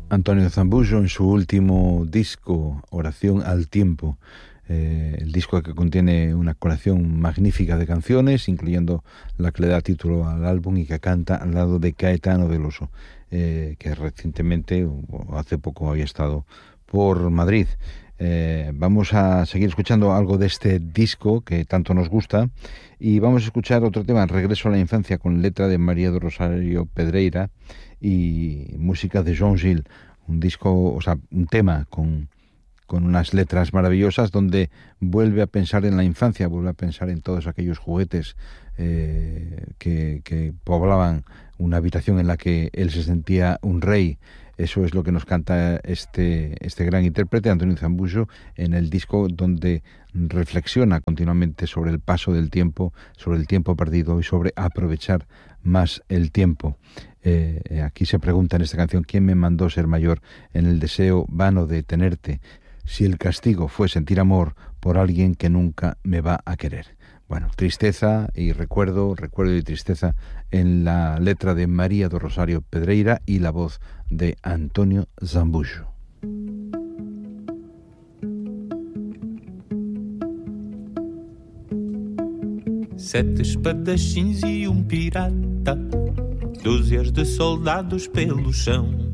Antonio Zambujo en su último disco, Oración al Tiempo, el disco que contiene una colección magnífica de canciones, incluyendo la que le da título al álbum y que canta al lado de Caetano Veloso, que recientemente, o hace poco, había estado por Madrid. Vamos a seguir escuchando algo de este disco que tanto nos gusta y vamos a escuchar otro tema, Regreso a la Infancia, con letra de María do Rosario Pedreira y música de Joan Gil, un disco, o sea, un tema con unas letras maravillosas donde vuelve a pensar en la infancia, vuelve a pensar en todos aquellos juguetes que poblaban una habitación en la que él se sentía un rey. Eso es lo que nos canta este gran intérprete, Antonio Zambujo, en el disco donde reflexiona continuamente sobre el paso del tiempo, sobre el tiempo perdido y sobre aprovechar más el tiempo. Aquí se pregunta en esta canción: ¿quién me mandó ser mayor en el deseo vano de tenerte, si el castigo fue sentir amor por alguien que nunca me va a querer? Bueno, tristeza y recuerdo y tristeza en la letra de María do Rosario Pedreira y la voz de Antonio Zambujo. 7 espadachins e pirata, dúzias de soldados pelo chão.